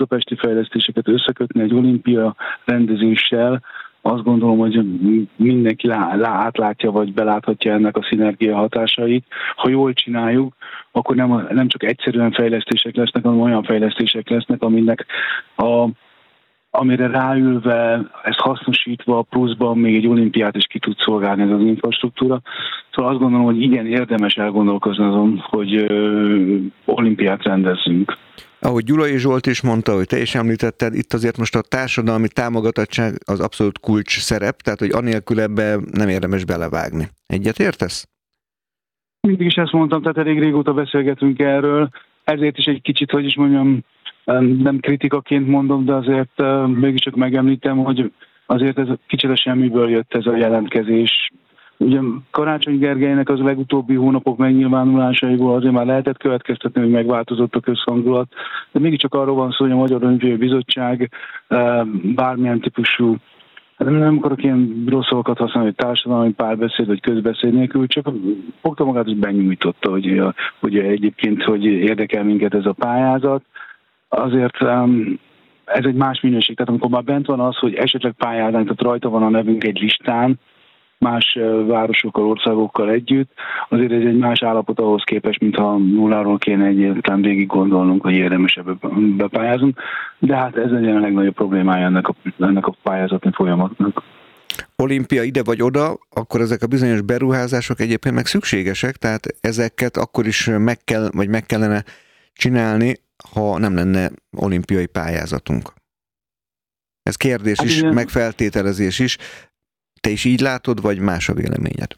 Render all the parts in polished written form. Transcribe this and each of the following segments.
budapesti fejlesztéseket összekötni egy olimpia rendezéssel, azt gondolom, hogy mindenki átlátja, vagy beláthatja ennek a szinergia hatásait. Ha jól csináljuk, akkor nem csak egyszerűen fejlesztések lesznek, hanem olyan fejlesztések lesznek, amire ráülve, ezt hasznosítva, pluszban még egy olimpiát is ki tud szolgálni ez az infrastruktúra. Szóval azt gondolom, hogy igen, érdemes elgondolkozni azon, hogy olimpiát rendezzünk. Ahogy Gyulai Zsolt is mondta, hogy te is említetted, itt azért most a társadalmi támogatottság az abszolút kulcs szerep, tehát hogy anélkül ebbe nem érdemes belevágni. Egyet értesz? Mindig is ezt mondtam, tehát elég régóta beszélgetünk erről, ezért is egy kicsit, hogy is mondjam, nem kritikaként mondom, de azért mégiscsak megemlítem, hogy azért ez kicsit a semmiből jött ez a jelentkezés. Ugye Karácsony Gergelynek az legutóbbi hónapok megnyilvánulásaiból azért már lehetett következtetni, hogy megváltozott a közhangulat, de mégiscsak arról van szó, hogy a Magyar Olimpiai Bizottság bármilyen típusú, nem akarok ilyen rossz szavakat használni, hogy társadalmi párbeszéd vagy közbeszéd nélkül, csak fogta magát, hogy benyújtotta, hogy egyébként, hogy érdekel minket ez a pályázat. Azért ez egy más minőség, tehát amikor már bent van az, hogy esetleg pályázánk, tehát rajta van a nevünk egy listán, más városokkal, országokkal együtt, azért ez egy más állapot ahhoz képest, mintha nulláról kéne egyáltalán végig gondolnunk, hogy érdemes ebbe bepályázunk, de hát ez egy legnagyobb problémája ennek a pályázatni folyamatnak. Olimpia ide vagy oda, akkor ezek a bizonyos beruházások egyébként meg szükségesek, tehát ezeket akkor is meg kellene csinálni, ha nem lenne olimpiai pályázatunk. Ez kérdés is, igen. meg feltételezés is. Te is így látod, vagy más a véleményed?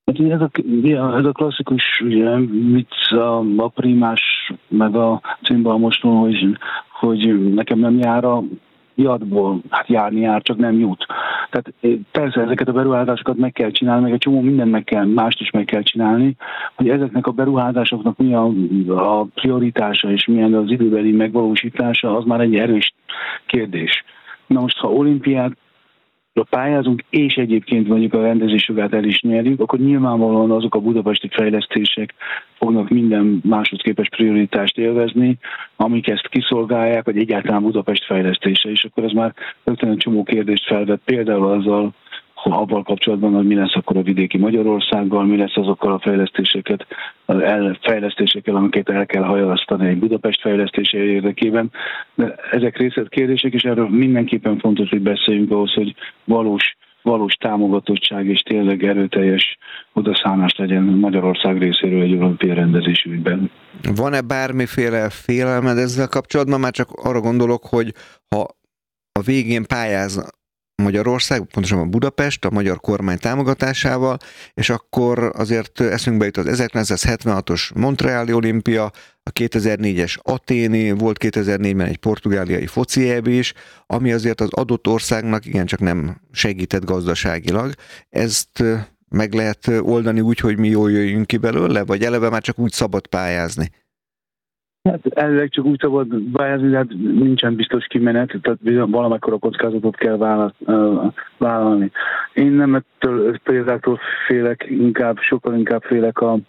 Ez a klasszikus ugye, vicc a primás, meg a cimbalmosról, hogy nekem nem jár a jatból, hát járni jár, csak nem jut. Tehát persze ezeket a beruházásokat meg kell csinálni, meg egy csomó mindent mást is meg kell csinálni, hogy ezeknek a beruházásoknak mi a prioritása és milyen az időbeli megvalósítása, az már egy erős kérdés. Na most, ha olimpiát pályázunk, és egyébként mondjuk a rendezésjogát el is nyerjük, akkor nyilvánvalóan azok a budapesti fejlesztések fognak minden máshoz képest prioritást élvezni, amik ezt kiszolgálják, vagy egyáltalán Budapest fejlesztése, és akkor ez már rögtön egy csomó kérdést felvet, például avval kapcsolatban, hogy mi lesz akkor a vidéki Magyarországgal, mi lesz azokkal a fejlesztésekkel, amiket el kell hajalasztani egy Budapest fejlesztése érdekében. De ezek részletkérdések, és erről mindenképpen fontos, hogy beszéljünk ahhoz, hogy valós támogatottság és tényleg erőteljes odaszánás legyen Magyarország részéről egy olimpiai rendezés ügyben. Van-e bármiféle félelmed ezzel kapcsolatban? Már csak arra gondolok, hogy ha a végén pályáz Magyarország, pontosan Budapest, a magyar kormány támogatásával, és akkor azért eszünkbe jut az 1976-os Montreali olimpia, a 2004-es aténi, volt 2004-ben egy portugáliai foci EB is, ami azért az adott országnak igencsak nem segített gazdaságilag. Ezt meg lehet oldani úgy, hogy mi jól jöjjünk ki belőle, vagy eleve már csak úgy szabad pályázni? Hát elvileg csak úgy szabad pályázni, de hát nincsen biztos kimenet, tehát valamekkora kockázatot kell vállalni. Én nem ettől példáktól félek, sokkal inkább félek a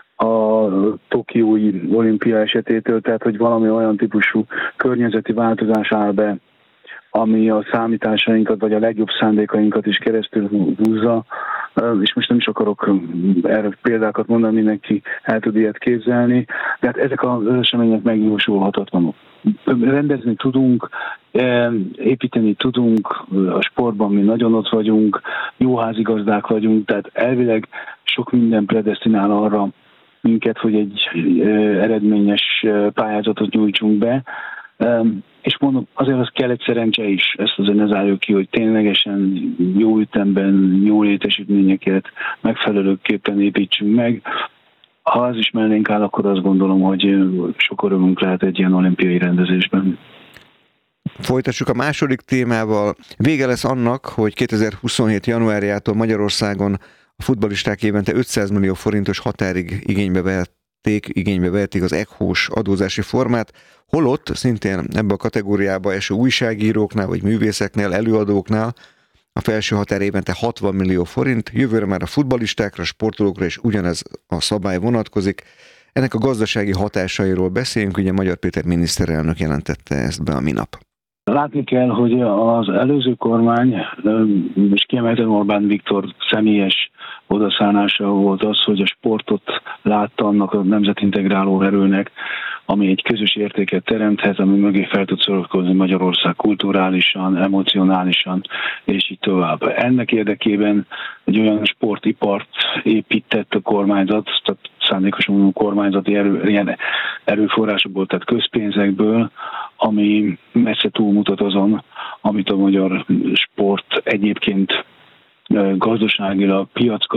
tokiói olimpia esetétől, tehát hogy valami olyan típusú környezeti változás áll be, ami a számításainkat, vagy a legjobb szándékainkat is keresztül húzza, és most nem is akarok erre példákat mondani, mindenki el tud ilyet képzelni, de hát ezek az események megjósolhatatlanok. Rendezni tudunk, építeni tudunk, a sportban mi nagyon ott vagyunk, jó házigazdák vagyunk, tehát elvileg sok minden predesztinál arra minket, hogy egy eredményes pályázatot nyújtsunk be, és mondom, azért az kell egy szerencse is, ezt azért ne zárjuk ki, hogy ténylegesen jó ütemben, jó létesítményeket megfelelőképpen építsünk meg. Ha az is mellénk áll, akkor azt gondolom, hogy sok örömünk lehet egy ilyen olimpiai rendezésben. Folytassuk a második témával. Vége lesz annak, hogy 2027. januárjától Magyarországon a futballisták évente 500 millió forintos határig igénybe vehetik az ECHO-s adózási formát, holott szintén ebbe a kategóriába eső újságíróknál vagy művészeknél, előadóknál a felső határ évente 60 millió forint, jövőre már a futballistákra, sportolókra is ugyanez a szabály vonatkozik. ennek a gazdasági hatásairól beszélünk, ugye Magyar Péter miniszterelnök jelentette ezt be a minap. Látni kell, hogy az előző kormány, és kiemelten Orbán Viktor személyes odaszánása volt az, hogy a sportot látta annak a nemzetintegráló erőnek, ami egy közös értéket teremthet, ami mögé fel tud szorulkozni Magyarország kulturálisan, emocionálisan, és így tovább. Ennek érdekében egy olyan sportipart épített a kormányzat, tehát szándékosan kormányzati erőforrásokból, tehát közpénzekből, ami messze túlmutat azon, amit a magyar sport egyébként gazdaságilag,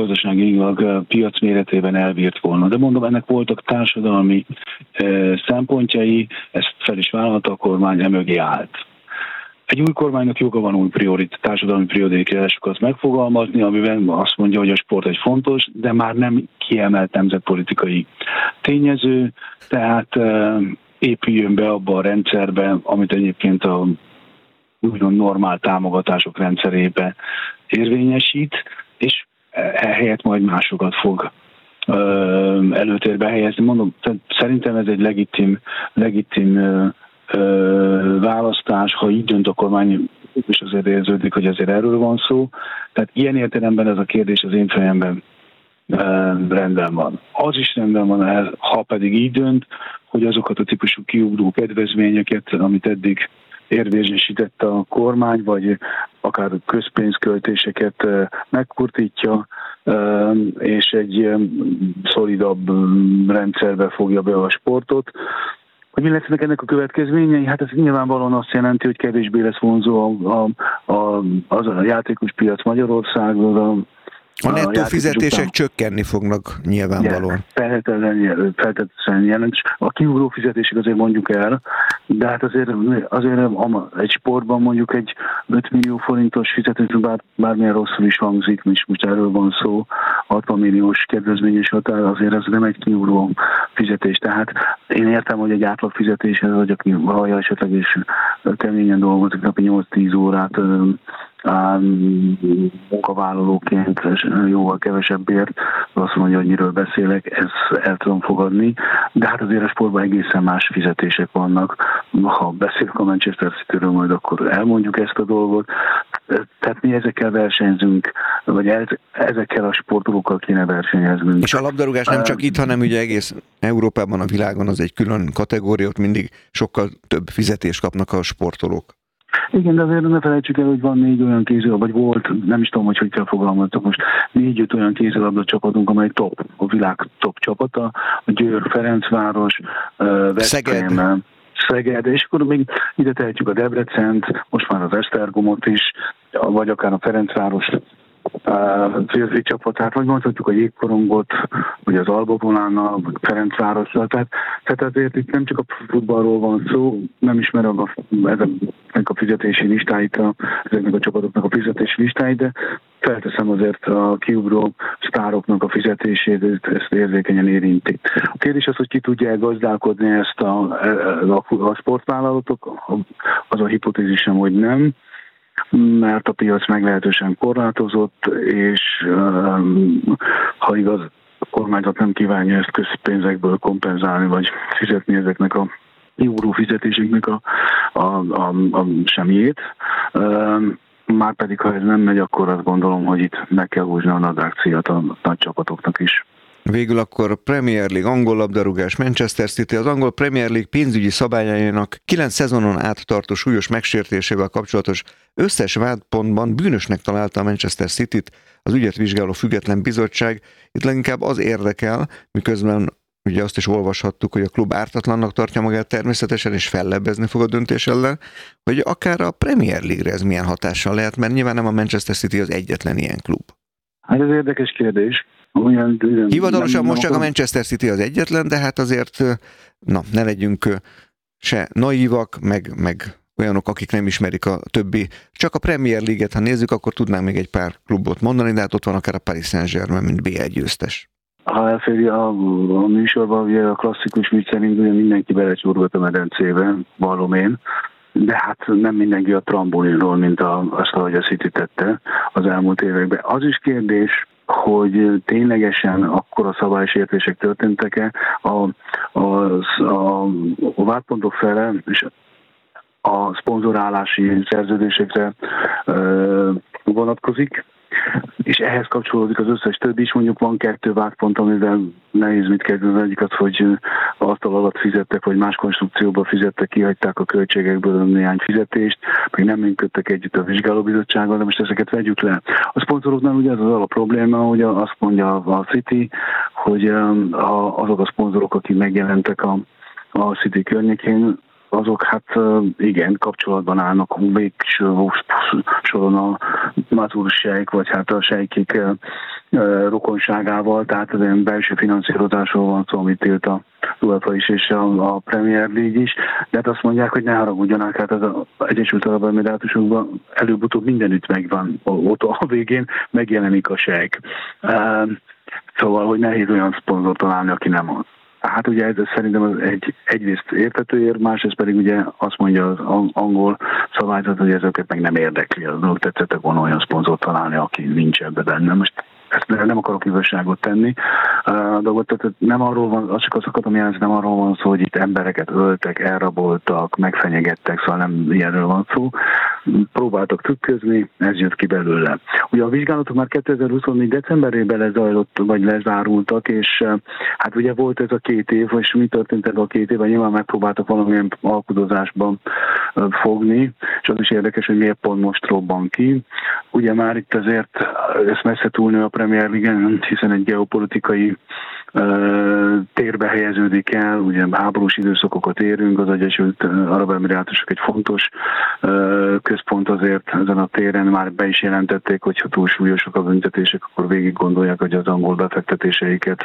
piac méretében elbírt volna. De mondom, ennek voltak társadalmi szempontjai, ezt fel is vállalta a kormány, emögé állt. Egy új kormánynak joga van új társadalmi prioritásokat megfogalmazni, amiben azt mondja, hogy a sport egy fontos, de már nem kiemelt nemzetpolitikai tényező, tehát épüljön be abba a rendszerbe, amit egyébként a úgymond normál támogatások rendszerébe érvényesít, és ehelyett majd másokat fog előtérbe helyezni. Mondom, szerintem ez egy legitim választás, ha így dönt a kormány, és azért érződik, hogy azért erről van szó. Tehát ilyen értelemben ez a kérdés az én fejemben rendben van. Az is rendben van, ha pedig így dönt, hogy azokat a típusú kiugró kedvezményeket, amit eddig érvényesített a kormány, vagy akár közpénzköltéseket megkurtítja, és egy szolidabb rendszerbe fogja be a sportot. Hogy mi lesznek ennek a következményei? Hát ez nyilvánvalóan azt jelenti, hogy kevésbé lesz vonzó az a játékos piac Magyarországon. A nettó fizetések csökkenni fognak nyilvánvalóan. Feltétlenül jelentős. A kiugró fizetések azért mondjuk el, de hát azért egy sportban mondjuk egy 5 millió forintos fizetés, bármilyen rosszul is hangzik, most erről van szó, 60 milliós kedvezményes határ, azért ez nem egy kiugró fizetés. Tehát én értem, hogy egy átlag fizetéshez, vagy aki hallja esetleg és keményen dolgozik, napi 8-10 órát munkavállalóként jóval kevesebbért, azt mondja, hogy miről beszélek, ezt el tudom fogadni, de hát azért a sportban egészen más fizetések vannak. Ha beszélünk a Manchester Cityről, majd akkor elmondjuk ezt a dolgot. Tehát mi ezekkel versenyzünk, vagy ezekkel a sportolókkal kéne versenyeznünk. És a labdarúgás nem csak itt, hanem ugye egész Európában, a világon az egy külön kategória, ott mindig sokkal több fizetést kapnak a sportolók. Igen, de azért ne felejtsük el, hogy van 4 olyan kézilabda, vagy volt, nem is tudom, hogy kell fogalmaztok most, 4-5 olyan kézilabda csapatunk, amely top, a világ top csapata, a Győr, Ferencváros, Szeged, és akkor még ide tehetjük a Debrecent, most már az Esztergomot is, vagy akár a Ferencváros férfi csapatát, vagy mondhatjuk a Jégkorongot, vagy az Alba Volánnal, vagy Ferencvárossal. Tehát azért itt nem csak a futballról van szó, nem ismerem ezeknek a fizetési listáit, ezeknek a csapatoknak a fizetési listáit, de felteszem azért a kiugró sztároknak a fizetését, ezt érzékenyen érinti. A kérdés az, hogy ki tudja gazdálkodni ezt a sportvállalatok, az a hipotézisem, hogy nem, mert a piac meglehetősen korlátozott, és ha igaz, a kormányzat nem kívánja ezt közpénzekből kompenzálni, vagy fizetni ezeknek a euró fizetéseknek a semmiét. Márpedig, ha ez nem megy, akkor azt gondolom, hogy itt meg kell húzni a nadrágcíjat a nagy csapatoknak is. Végül akkor a Premier League, angol labdarúgás, Manchester City, az angol Premier League pénzügyi szabályainak 9 szezonon át tartó súlyos megsértésével kapcsolatos összes vádpontban bűnösnek találta a Manchester Cityt az ügyet vizsgáló független bizottság. Itt leginkább az érdekel, miközben ugye azt is olvashattuk, hogy a klub ártatlannak tartja magát természetesen, és fellebbezni fog a döntés ellen, hogy akár a Premier League-re ez milyen hatással lehet, mert nyilván nem a Manchester City az egyetlen ilyen klub. Hát ez érdekes kérdés. Hivatalosan most csak a Manchester City az egyetlen, de hát azért ne legyünk se naívak, meg olyanok, akik nem ismerik a többi. Csak a Premier League-et, ha nézzük, akkor tudnánk még egy pár klubot mondani, de hát ott van akár a Paris Saint-Germain, mint BL győztes. Ha elféri a műsorban, ugye a klasszikus műsor szerint ugye mindenki belecsúrgott a medencébe, vallom én, de hát nem mindenki a trambolinról, mint azt, ahogy a City tette az elmúlt években. Az is kérdés, hogy ténylegesen akkora szabálysértések történtek-e, a vádpontok fele és a szponzorálási szerződésekre vonatkozik, és ehhez kapcsolódik az összes többi is. Mondjuk van 2 vádpont, amivel nehéz mit kezdeni. Az egyik az, hogy asztal alatt fizettek, vagy más konstrukcióban fizettek, kihagyták a költségekből néhány fizetést, meg nem működtek együtt a vizsgálóbizottsággal, de most ezeket vegyük le. A szponzoroknál ugye az a probléma, hogy azt mondja a City, hogy azok a szponzorok, akik megjelentek a City környékén, azok hát igen, kapcsolatban állnak végső soron a Mazur sejk, vagy hát a sejkék rokonságával, tehát az ilyen belső finanszírozásról van szó, amit tilt a UEFA is és a Premier League is, de hát azt mondják, hogy ne haragudjanak, hát az Egyesült Arab Emirátusokban előbb-utóbb mindenütt megvan, ott a végén megjelenik a sejk. Szóval, hogy nehéz olyan szponzort találni, aki nem az. Hát ugye ez szerintem az egyrészt érthető ér, másrészt pedig ugye azt mondja az angol szabályzat, hogy ezeket meg nem érdekli. Az dolog tetszettek volna olyan szponzort találni, aki nincs ebbe benne. Most ezt nem akarok igazságot tenni. A dolgot, tehát nem arról van, az csak azt akartam jelzni, nem arról van szó, hogy itt embereket öltek, elraboltak, megfenyegettek, szóval nem ilyenről van szó. Próbáltak trükközni, ez jött ki belőle. Ugye a vizsgálatok már 2024. decemberében lezajlott, vagy lezárultak, és hát ugye volt ez a 2 év, és mi történt ebben a 2 évben? Nyilván megpróbáltak valamilyen alkudozásban fogni, és az is érdekes, hogy miért pont most robban ki. Ugye már itt azért ez messze túlnő a Premier League, hiszen egy geopolitikai térbe helyeződik el, ugye háborús időszakokat érünk, az Egyesült Arab Emirátusok egy fontos központ azért ezen a téren, már be is jelentették, hogyha túl súlyosak a büntetések, akkor végig gondolják, hogy az angol befektetéseiket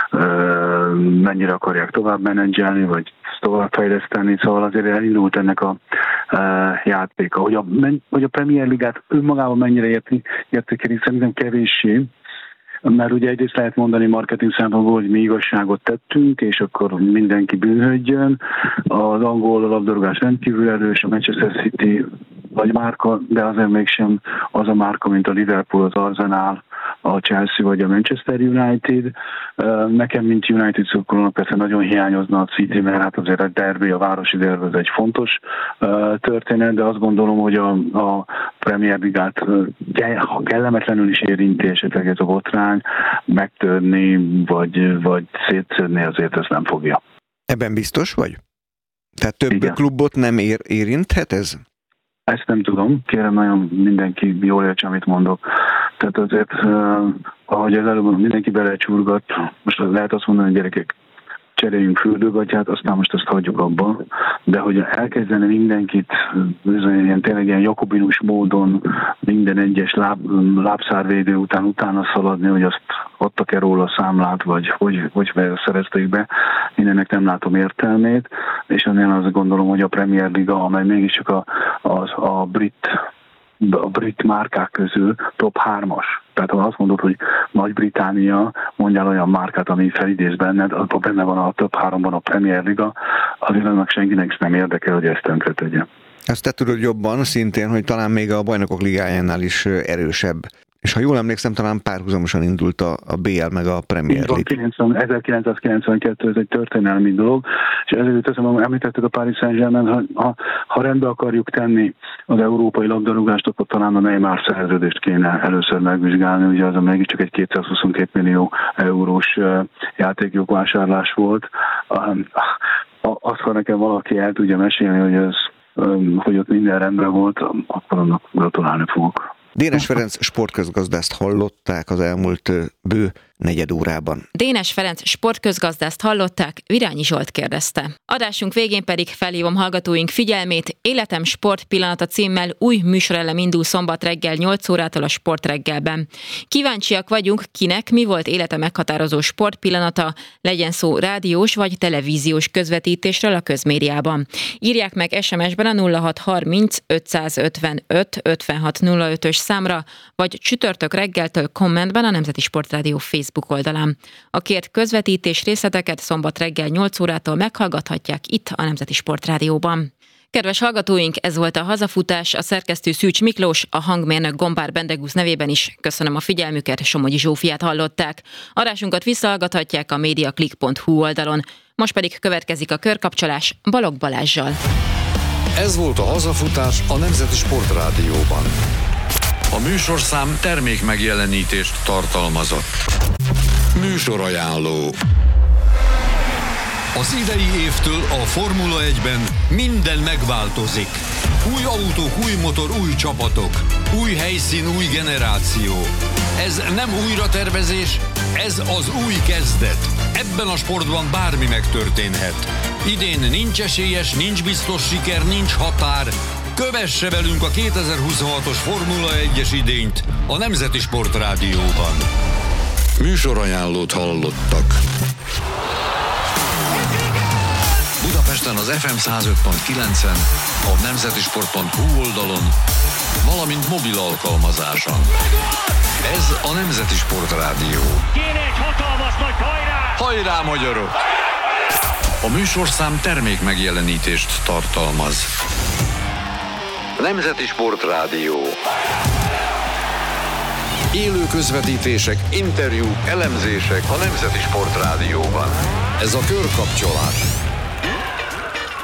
mennyire akarják tovább menedzselni, vagy tovább fejleszteni, szóval azért elindult ennek a játéka. Hogy a Premier Ligát önmagában mennyire értékelik, szerintem kevéssé, mert ugye egyrészt lehet mondani marketing szempontból, hogy mi igazságot tettünk, és akkor mindenki bűnhődjön. Az angol labdarúgás rendkívül erős, a Manchester City vagy márka, de azért mégsem az a márka, mint a Liverpool, az Arsenal, a Chelsea vagy a Manchester United. Nekem, mint United szurkolónak persze nagyon hiányozna a City, mert hát azért a derby, a városi derby ez egy fontos történet, de azt gondolom, hogy a Premier Ligát, ha kellemetlenül is érinti esetleg ez a botrány, megtörni vagy szétszedni azért ezt nem fogja. Ebben biztos vagy? Tehát több Igen. klubot nem érinthet ez? Ezt nem tudom, kérem nagyon mindenki jól értse, amit mondok. Tehát azért, ahogy az előbb mindenki belecsurgat, most lehet azt mondani, hogy gyerekek, cseréljünk fürdőgatyát, aztán most ezt hagyjuk abba, de hogy elkezdene mindenkit tényleg ilyen jakobinus módon minden egyes lábszárvédő utána szaladni, hogy azt adtak-e róla a számlát, vagy hogy szerezték be, én ennek nem látom értelmét, és annál azt gondolom, hogy a Premier Liga, amely mégiscsak a brit márkák közül top 3-as. Tehát ha azt mondod, hogy Nagy-Britannia, mondjál olyan márkát, ami felidéz benned, akkor benne van a top 3-ban a Premier Liga, azért annak senkinek nem érdekel, hogy ezt tönkre tegye. Ezt te tudod jobban szintén, hogy talán még a Bajnokok Ligájánál is erősebb. És ha jól emlékszem, talán párhuzamosan indult a BL meg a Premier League. 1992 ez egy történelmi dolog, és ezért teszem, említetted a Paris Saint-Germain, ha rendbe akarjuk tenni az európai labdarúgást, akkor talán a Neymar szerződést kéne először megvizsgálni, ugye az mégiscsak egy 222 millió eurós játékjogvásárlás volt. Azt, ha nekem valaki el tudja mesélni, hogy ott minden rendben volt, akkor annak gratulálni fogok. Dénes Ferenc sportközgazdászt hallották az elmúlt bő negyed órában. Dénes Ferenc sportközgazdászt hallották, Virányi Zsolt kérdezte. Adásunk végén pedig felhívom hallgatóink figyelmét, Életem sport pillanata címmel új műsorelem indul szombat reggel 8 órától a Sportreggelben. Kíváncsiak vagyunk, kinek mi volt élete meghatározó sportpillanata, legyen szó rádiós vagy televíziós közvetítésről a közmédiában. Írják meg SMS-ben a 0630 555 5605-ös számra, vagy csütörtök reggeltől kommentben a Nemzeti Sportrádió Facebook oldalán. A kért közvetítés részleteket szombat reggel 8 órától meghallgathatják itt a Nemzeti Sportrádióban. Kedves hallgatóink, ez volt a Hazafutás, a szerkesztő Szűcs Miklós, a hangmérnök Gombár Bendegusz nevében is köszönöm a figyelmüket, Somogyi Zsófiát hallották. Adásunkat visszahallgathatják a mediaclick.hu oldalon. Most pedig következik a körkapcsolás Balogh Balázssal. Ez volt a Hazafutás a Nemzeti Sportrádióban. A műsorszám termékmegjelenítést tartalmazott. Műsorajánló. Az idei évtől a Formula 1-ben minden megváltozik. Új autók, új motor, új csapatok. Új helyszín, új generáció. Ez nem újratervezés, ez az új kezdet. Ebben a sportban bármi megtörténhet. Idén nincs esélyes, nincs biztos siker, nincs határ. Kövesse velünk a 2026-os Formula 1-es idényt a Nemzeti Sportrádióban. Műsorajánlót hallottak. Budapesten az FM 105.9-en, a nemzetisport.hu oldalon, valamint mobil alkalmazáson. Ez a Nemzeti Sportrádió. Kéne egy hatalmas nagy hajrá! Hajrá, magyarok! A műsorszám termékmegjelenítést tartalmaz. Nemzeti Sportrádió. Élő közvetítések, interjúk, elemzések a Nemzeti Sportrádióban. Ez a körkapcsolás.